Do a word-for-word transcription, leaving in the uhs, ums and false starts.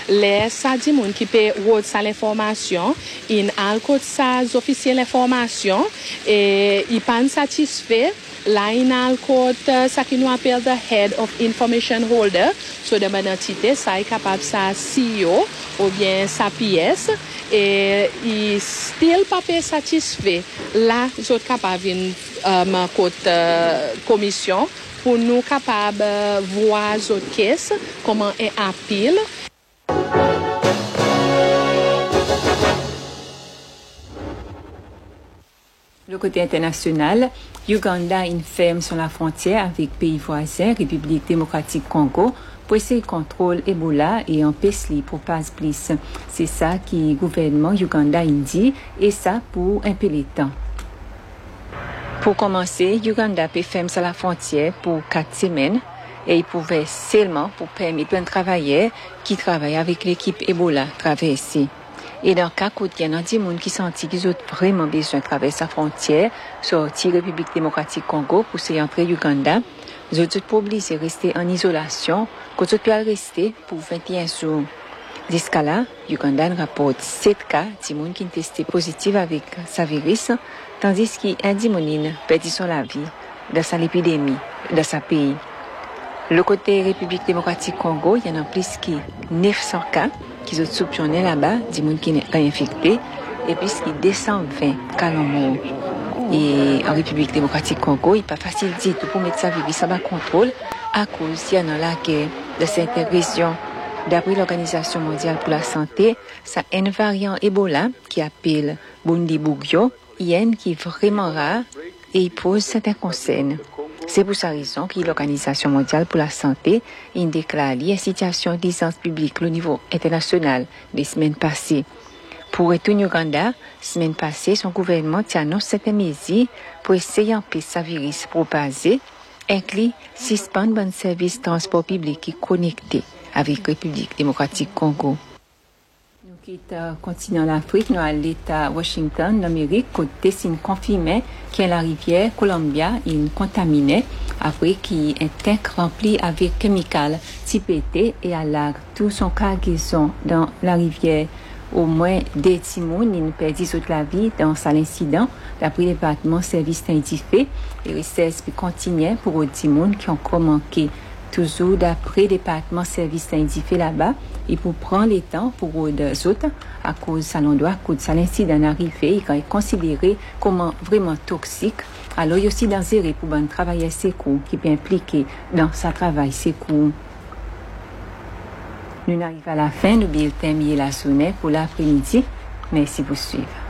les ça dit moun qui peut voir ça l'information in al côté ça officiel information et il pas satisfait là in al côté ça qui nous appelle the head of information holder so de mon entité ça est capable ça C E O ou bien sa P S et il still pas satisfait là ils capable une um, côté uh, commission pour nous capables de voir autres caisses, comment est en pile. Le côté international, Uganda ferme sur la frontière avec pays voisins, République démocratique Congo, pour essayer de contrôler Ebola et empêcher pour pas plus. C'est ça que le gouvernement Uganda dit et ça pour un peu de temps. Pour commencer, Uganda peut fermer sur la frontière pour quatre semaines et il pouvait seulement pour permettre aux travailleurs qui travaillent avec l'équipe Ebola traverser. Et dans le cas où il y a des gens qui sentent qu'ils ont vraiment besoin de traverser la frontière, sortir République démocratique Congo pour se entrer Uganda, ils ont pas obligé de rester en isolation, qu'ils ont pu rester pour vingt et un jours. Jusqu'à là, Uganda rapporte sept cas de gens qui ont testé positif avec ce virus, tandis qu'il y a des gens qui ont perdu la vie dans cette épidémie dans ce pays. Le côté République démocratique Congo, il y en a plus que neuf cents cas qui sont soupçonnés là-bas, des gens qui sont infectés, et plus que deux cent vingt cas en mort. Et en République démocratique Congo, il n'est pas facile du tout pour mettre ça virus sous contrôle à cause qu'il y en a la guerre de cette région. D'après l'Organisation mondiale pour la santé, ça a un variant Ebola qui appelle Bundibugyo, qui est vraiment rare et il pose certains concerns. C'est pour cette raison que l'Organisation mondiale pour la santé a déclaré une situation d'urgence publique au niveau international les semaines passées. Pour retourner au Uganda, la semaine passée, son gouvernement a annoncé certaines mesures pour essayer d'empêcher ce virus propager, inclut suspendre un service de transport public qui est connecté avec la République démocratique Congo. Nous quittons le continent d'Afrique, nous allons à l'État Washington, l'Amérique, côté c'est confirmé que la rivière Columbia est contaminée après qu'il est un tank rempli avec chimicals typétés et à l'arc tout son cargaison dans la rivière. Au moins deux timons ont perdu toute la vie dans cet incident. D'après le département service scientifique, les recherches continuent pour les timons qui ont encore manqué. Toujours d'après le département service scientifique là-bas, et pour prendre le temps pour les autres, à cause de l'endroit, à cause de l'incident arrivé, il est considéré comme vraiment toxique. Alors, il y a aussi dangereux pour un travailleur secours qui peut impliquer dans ce travail secours. Nous arrivons à la fin du bulletin la journée pour l'après-midi. Merci pour suivre.